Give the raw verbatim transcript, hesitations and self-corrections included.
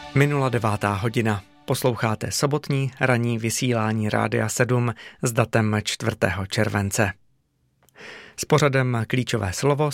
Minula devátá hodina. Posloucháte sobotní ranní vysílání Rádia sedm s datem čtvrtého července. S pořadem Klíčové slovo